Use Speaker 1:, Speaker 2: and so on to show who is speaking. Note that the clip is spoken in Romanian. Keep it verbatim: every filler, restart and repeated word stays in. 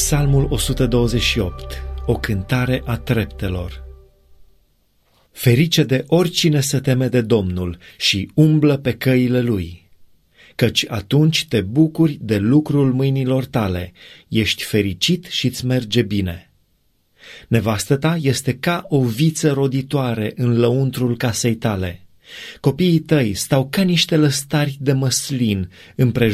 Speaker 1: Psalmul o sută douăzeci și opt. O cântare a treptelor. Ferice de oricine se teme de Domnul și umblă pe căile Lui, căci atunci te bucuri de lucrul mâinilor tale, ești fericit și-ți merge bine. Nevastă ta este ca o viță roditoare în lăuntrul casei tale. Copiii tăi stau ca niște lăstari de măslin împrejurări